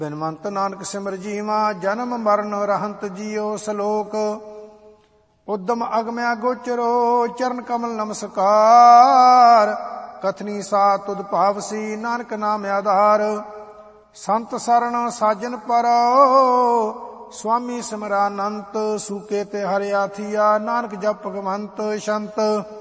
ਬਿਨਵੰਤ ਨਾਨਕ ਸਿਮਰ ਜੀਵਾ, ਜਨਮ ਮਰਨ ਰਹੰਤ ਜੀਓ ਸਲੋਕ। ਉਦਮ ਅਗਮਿਆ ਗੋਚਰੋ, ਚਰਨ ਕਮਲ ਨਮਸਕਾਰ। ਕਥਨੀ ਸਾ ਤੁਧ ਭਾਵਸੀ, ਨਾਨਕ ਨਾਮ ਆਧਾਰ। ਸੰਤ ਸਰਣ ਸਾਜਨ ਪਰੋ, ਸੁਆਮੀ ਸਿਮਰਾਨੰਤ। ਸੂਕੇ ਤੇ ਹਰਿਆ ਥੀਆ, ਨਾਨਕ ਜਪ ਭਗਵੰਤ। ਸ਼ੰਤ